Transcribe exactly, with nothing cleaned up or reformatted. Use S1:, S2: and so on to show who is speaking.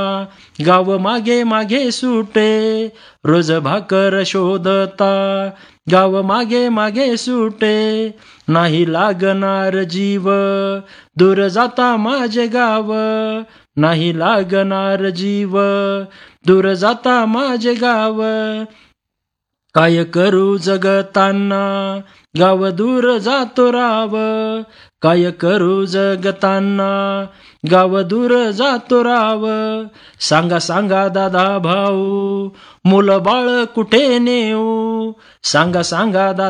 S1: गाव मागे मागे सुटे रोज भाकर शोधता. गाव मागे मागे सुटे नाही लागणार जीव. दूर जाता माझे गाव नाही लागणार जीव. दूर जाता माझे गाव. काय करू जगताना गाव दूर जातो राव. काय करू जगताना गाव दूर जातो राव. सांगा सांगा दादा भाऊ मुलं बाळ कुठे नेऊ. सांगा सांगा दादा